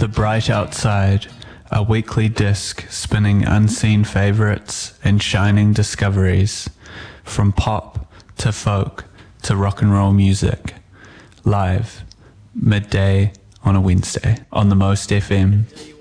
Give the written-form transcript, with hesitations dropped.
The Bright Outside, a weekly disc spinning unseen favourites and shining discoveries, from pop to folk to rock and roll music, live, midday on a Wednesday, on the Most FM.